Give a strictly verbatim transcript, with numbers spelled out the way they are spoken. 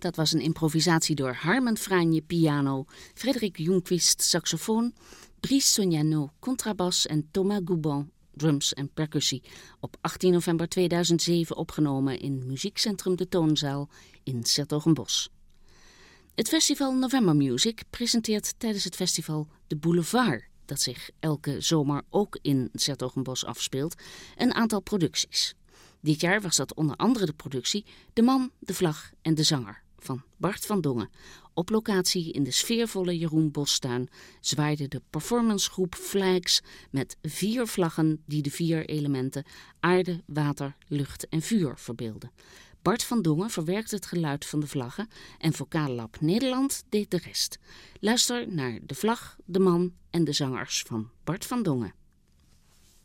Dat was een improvisatie door Harmen Franje piano, Frederik Ljungqvist saxofoon, Brice Sognano contrabas en Thomas Gouban drums en percussie. Op achttien november tweeduizend zeven opgenomen in Muziekcentrum De Toonzaal in 's-Hertogenbosch. Het festival November Music presenteert tijdens het festival De Boulevard, dat zich elke zomer ook in 's-Hertogenbosch afspeelt, een aantal producties. Dit jaar was dat onder andere de productie De Man, de Vlag en de Zanger van Bart van Dongen. Op locatie in de sfeervolle Jeroen Bostuin zwaaide de performancegroep Flags met vier vlaggen die de vier elementen aarde, water, lucht en vuur verbeelden. Bart van Dongen verwerkte het geluid van de vlaggen en Vocaal Lab Nederland deed de rest. Luister naar De Vlag, De Man en de Zangers van Bart van Dongen.